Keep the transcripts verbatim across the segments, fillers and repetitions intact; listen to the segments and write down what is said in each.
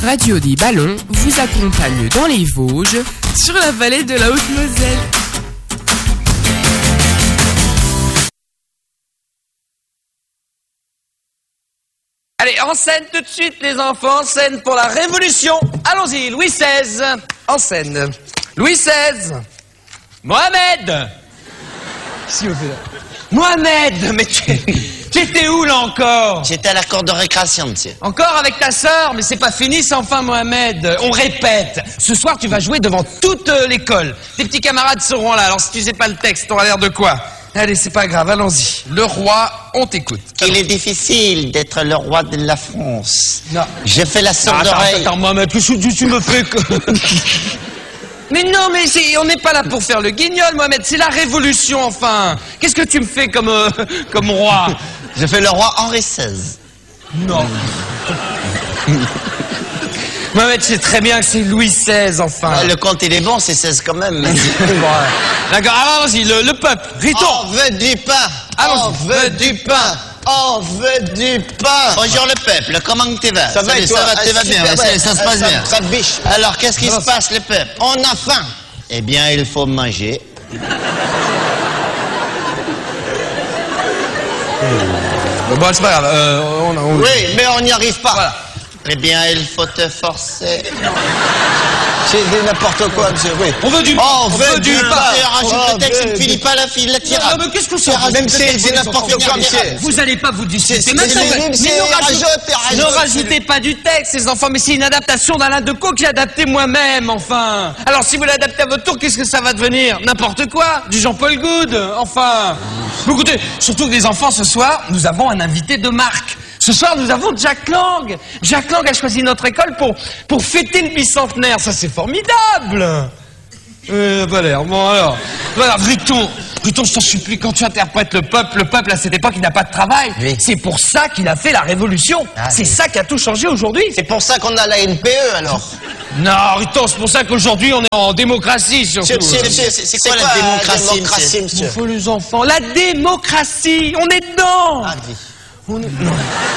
Radio des Ballons vous accompagne dans les Vosges, sur la vallée de la Haute-Moselle. Allez, en scène tout de suite, les enfants, en scène pour la Révolution. Allons-y, Louis seize, en scène. Louis seize. Mohamed. Si on fait là. Mohamed, mais tu, tu étais où là encore? J'étais à la cour de récréation, monsieur. Encore avec ta sœur? Mais c'est pas fini, c'est enfin Mohamed. On répète. Ce soir, tu vas jouer devant toute euh, l'école. Tes petits camarades seront là, alors si tu sais pas le texte, t'auras l'air de quoi? Allez, c'est pas grave, allons-y. Le roi, on t'écoute. Il est difficile d'être le roi de la France. Non. Je fais la sourde Attends, oreille. attends, Mohamed, tu, tu, tu me fais que... Mais non, mais c'est- on n'est pas là pour faire le guignol, Mohamed. C'est la Révolution, enfin. Qu'est-ce que tu me fais comme, euh, comme roi? Je fais le roi Henri seize. Non. Mohamed, c'est très bien que c'est Louis seize, enfin. Ah, le compte, il est bon, c'est seize quand même. mais- D'accord, allons-y, le, le peuple. Riton. On veut du pain. Allons-y. On veut du pain. On veut du pain. Bonjour le peuple, comment tu vas? Ça va et toi? Ça va, Ah, tu vas bien, super, ça, ouais. ça se Ah, passe ça- bien. ça biche. Alors, qu'est-ce qui se passe, le peuple? On a faim. Eh bien, il faut manger. Bon, c'est pas grave. Euh, on, on... Oui, mais on n'y arrive pas. Voilà. Eh bien, il faut te forcer. C'est dit n'importe quoi, monsieur. Oui. On veut du On on veut du pain. Rajoute Oh, le texte, veut il ne du- finit pas la file, la tirade. Non, mais qu'est-ce que c'est? Même si c'est dit n'importe quoi, monsieur. Vous allez pas vous disputer C'est- maintenant. c'est- Mais c'est- ne rajoute, rajoutez- rajoute. ne rajoutez pas du texte, les enfants, mais c'est une adaptation d'Alain Decaux que j'ai adapté moi-même, enfin. Alors si vous l'adaptez à votre tour, qu'est-ce que ça va devenir? N'importe quoi, du Jean-Paul Goude, enfin. Mais écoutez, surtout que les enfants, ce soir, nous avons un invité de marque. Ce soir, nous avons Jack Lang. Jack Lang a choisi notre école pour, pour fêter le bicentenaire. Ça, c'est formidable. Euh, pas l'air. Bon, alors. Voilà, Riton. Riton, je t'en supplie, quand tu interprètes le peuple, le peuple, à cette époque, il n'a pas de travail. Oui. C'est pour ça qu'il a fait la révolution. Ah, c'est oui. ça qui a tout changé aujourd'hui. C'est pour ça qu'on a la N P E, alors. Non, Riton, c'est pour ça qu'aujourd'hui, on est en démocratie, surtout. Monsieur, Euh, monsieur, c'est quoi la démocratie, monsieur? monsieur Faut les enfants. La démocratie, on est dedans. Ah, oui. On est... non.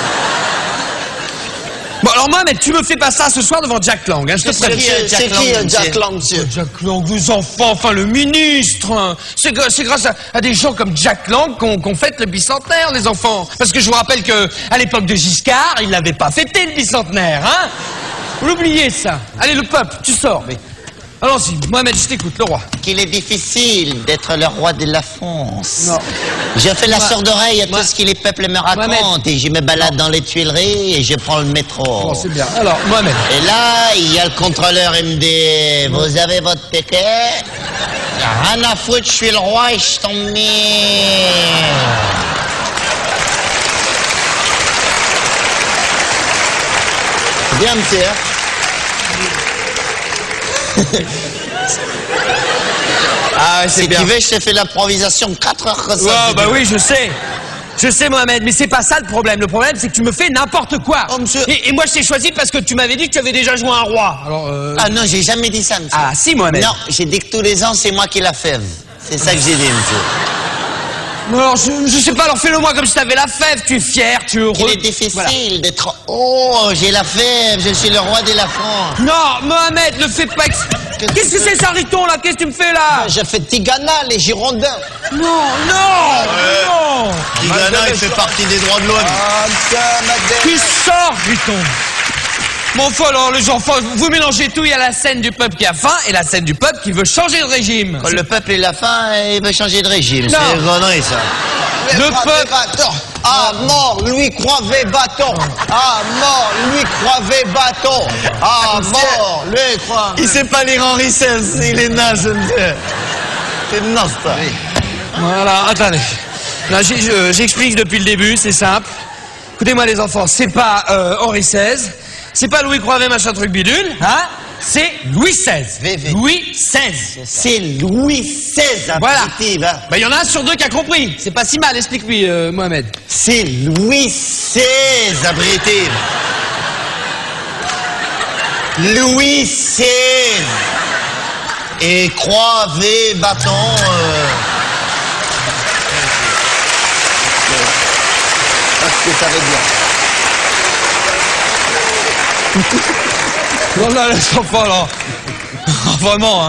Bon, alors Mohamed, tu me fais pas ça ce soir devant Jack Lang, hein, je te C'est préviens. qui, euh, Jack C'est Lang, qui, euh, monsieur Jack Lang, monsieur? Jack Lang, vos enfants, enfin le ministre. hein. C'est gra- c'est grâce à, à des gens comme Jack Lang qu'on qu'on fête le bicentenaire, les enfants. Parce que je vous rappelle que à l'époque de Giscard, il n'avait pas fêté le bicentenaire, hein. Vous l'oubliez ça. Allez, le peuple, tu sors. Allons-y, Mohamed, je t'écoute, le roi. Qu'il est difficile d'être le roi de la France. Non. Je fais la Moi- sourde oreille à moi- tout ce que les peuples me racontent Mohamed. et je me balade dans les Tuileries et je prends le métro. Bon, c'est bien. Alors, Mohamed. Et là, il y a le contrôleur, il me dit, vous avez votre ticket? Rien à foutre, je suis le roi et je t'emmène. Bien, monsieur. hein. Ah, Si tu veux, je te fais l'improvisation quatre heures comme ça. Ouais, si bah tu veux. oui, je sais. Je sais, Mohamed, mais c'est pas ça le problème. Le problème, c'est que tu me fais n'importe quoi. Oh, monsieur. Et, et moi, je t'ai choisi parce que tu m'avais dit que tu avais déjà joué un roi. Alors, euh... Ah non, j'ai jamais dit ça, monsieur. Ah, si, Mohamed. Non, j'ai dit que tous les ans, c'est moi qui la fève. C'est ça que j'ai dit, monsieur. Alors, je, je sais pas, alors fais-le moi comme si t'avais la fève. Tu es fier, tu es heureux. Il est difficile Voilà. d'être... Oh, j'ai la fève, je suis le roi de la France. Non, Mohamed, ne fais pas... ex- Qu'est-ce que c'est ça, Riton, là? Qu'est-ce que tu me fais, là? Je fais Tigana, les Girondins. Non, non, non. Tigana, il fait partie des droits de l'homme. Ah, ça, madame. Tu sors, Riton. Bon, faut alors, les enfants, vous mélangez tout. Il y a la scène du peuple qui a faim et la scène du peuple qui veut changer de régime. Quand le peuple est la faim, il veut changer de régime. Non. C'est connerie, ça. Le Croix peuple- des bâtons. Ah, mort, lui croivait bâton. Ah, mort, lui croivait bâton. Ah, mort, lui croivait. Il sait pas lire Henri seize, il est naze, monsieur. C'est naze, ça. Voilà, attendez. Là, j'ai- je- j'explique depuis le début, c'est simple. Écoutez-moi les enfants, c'est pas euh, Henri seize, c'est pas Louis Croivet machin truc bidule, hein? C'est Louis seize. V V. Louis seize. C'est Louis seize, Voilà. abruti, va. Bah, il y en a un sur deux qui a compris. C'est pas si mal, explique-lui, euh, Mohamed. C'est Louis seize, abruti. Louis seize. Et croix, V, bâton. Euh... Parce que ça veut dire. Non, là, laisse enfant, là. Vraiment, hein.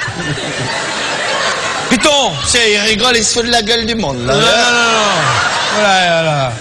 Python. Tiens, il rigole, il se fout de la gueule du monde, là. Non, non, non, non. Voilà, voilà.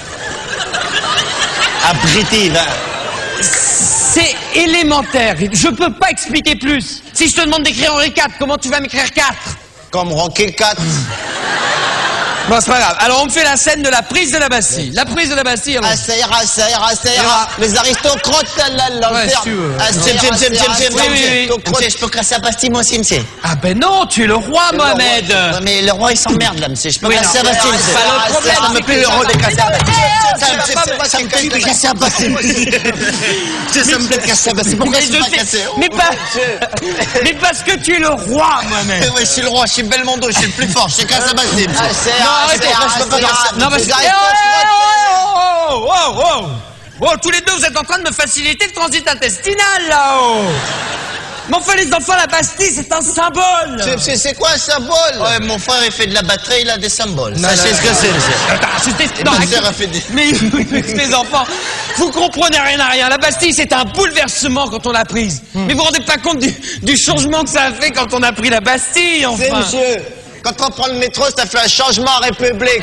Abruti, va. C'est élémentaire. Je peux pas expliquer plus. Si je te demande d'écrire Henri quatre, comment tu vas m'écrire quatre? Comme Rocky quatre. Bon, c'est pas grave. Alors, on me fait la scène de la prise de la Bastille. La prise de la Bastille, alors. Ah, ça ira, ça ira, ça ira. ira. Les aristocrates, là, là, Ouais, si tu veux. Ah, ça Tiens, ira, tiens, ça tiens, ira, tiens, ça tiens, ira. oui, oui, oui. Monsieur, je peux casser la pastille, moi aussi, monsieur. Ah ben non, tu es le roi, Mohamed. Ouais, mais le roi, il s'emmerde, là, monsieur. Je peux Oui, casser non. la pastille, C'est monsieur. pas le problème, Ça me c'est plaît que le ça rôle de me casser la plaît. pastille. Ça Ça me me plaît, plaît, ça me plaît de casser la pastille. Ça me plaît de casser la pastille. Pourquoi Mais je je peux pas sais- casser? mais pas, mais parce que tu es le roi, Mohamed. Ouais, je suis le roi, je suis Belmondo, je suis le plus fort, je casse la pastille, Ah, monsieur. ça ira, Non, ça arrête, ira, je peux pas ça ira. faire ça. Non, parce Les que... aristocrates, Oh, oh, oh, oh, oh, oh, tous les deux, vous êtes en train de me faciliter le transit intestinal, là-haut. Mais enfin, les enfants, la Bastille, c'est un symbole. C'est- c'est- C'est quoi un symbole? Ouais, mon frère, il fait de la batterie, il a des symboles. Non, Sachez non, ce que c'est, monsieur. Attends, c'était... Non, ma arrête. sœur a fait des- Mais, mes enfants, vous comprenez rien à rien. La Bastille, c'est un bouleversement quand on l'a prise. Mais vous vous rendez pas compte du, du changement que ça a fait quand on a pris la Bastille, C'est, enfin. monsieur, quand on prend le métro, ça fait un changement en République.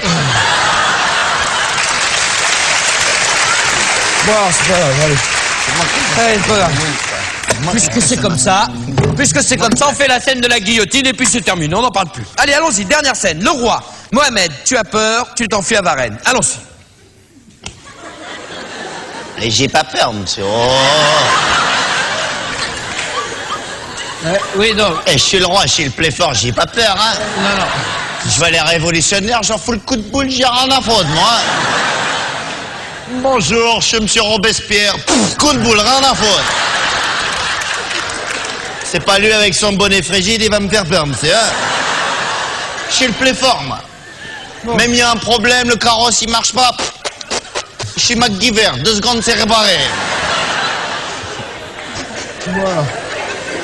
Bon, c'est pas grave, allez. Allez, c'est pas grave. Puisque c'est comme ça, puisque c'est comme ça, on fait la scène de la guillotine et puis c'est terminé, on n'en parle plus. Allez, allons-y, dernière scène. Le roi. Mohamed, tu as peur, tu t'enfuis à Varennes. Allons-y. Et j'ai pas peur, monsieur. Oh. oui, non. Eh, je suis le roi, je suis le plus fort, j'ai pas peur, hein. Non, non. Je vois les révolutionnaires, j'en fous le coup de boule, j'ai rien à foutre, moi. Bonjour, je suis monsieur Robespierre. Pouf, coup de boule, rien à foutre. C'est pas lui avec son bonnet frigide, il va me faire peur, monsieur, hein. Je suis le plus fort, moi. Même il y a un problème, le carrosse, il marche pas. Je suis MacGyver, deux secondes, c'est réparé. Voilà.